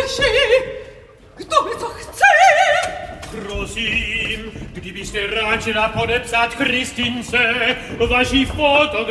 Kdo mi to chce? Prosím, kdybyste ráčila podepsat Kristince vaší fotografii.